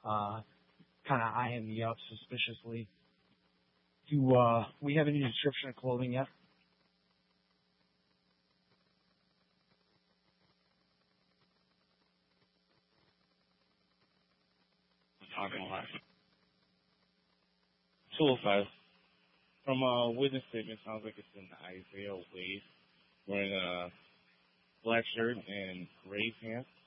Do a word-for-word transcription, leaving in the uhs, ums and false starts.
uh, kind of eyeing me up suspiciously. Do uh, we have any description of clothing yet? Talking a lot. two oh five. From uh, witness statement, sounds like it's an Isaiah Wade wearing a black shirt and gray pants.